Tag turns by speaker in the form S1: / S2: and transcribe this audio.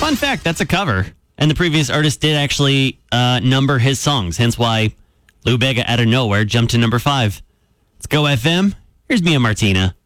S1: Fun fact, that's a cover. And the previous artist did actually number his songs, hence why Lou Bega out of nowhere jumped to number 5. Let's go FM. Here's Mia Martina.